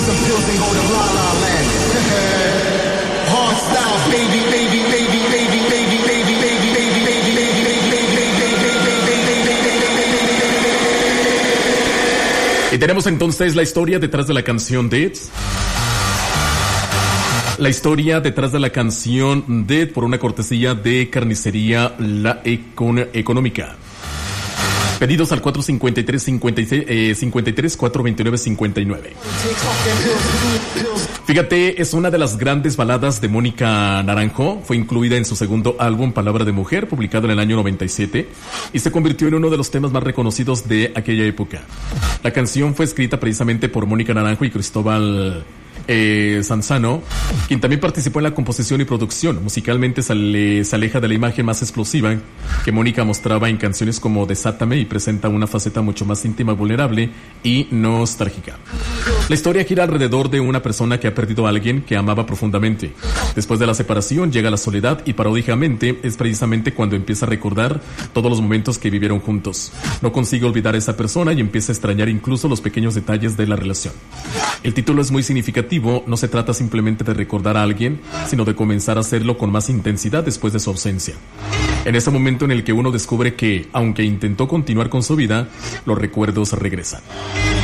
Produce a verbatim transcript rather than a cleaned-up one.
some pills and go to La La Land. Hard style, baby, baby, baby, baby, baby, baby, baby, baby, baby, baby, baby. Y tenemos entonces la historia detrás de la canción Dead. La historia detrás de la canción Dead por una cortesía de Carnicería La Econ- Económica. Pedidos al cuatro cinco tres, cincuenta y seis, eh, cincuenta y tres, cuatro veintinueve, cincuenta y nueve. Fíjate, es una de las grandes baladas de Mónica Naranjo. Fue incluida en su segundo álbum, Palabra de Mujer, publicado en el año noventa y siete, y se convirtió en uno de los temas más reconocidos de aquella época. La canción fue escrita precisamente por Mónica Naranjo y Cristóbal Eh, Sanzano, quien también participó en la composición y producción. Musicalmente se, se aleja de la imagen más explosiva que Mónica mostraba en canciones como Desátame y presenta una faceta mucho más íntima, vulnerable y nostálgica. La historia gira alrededor de una persona que ha perdido a alguien que amaba profundamente. Después de la separación llega la soledad y paradójicamente es precisamente cuando empieza a recordar todos los momentos que vivieron juntos. No consigue olvidar a esa persona y empieza a extrañar incluso los pequeños detalles de la relación. El título es muy significativo. No se trata simplemente de recordar a alguien, sino de comenzar a hacerlo con más intensidad después de su ausencia. En ese momento en el que uno descubre que, aunque intentó continuar con su vida, los recuerdos regresan.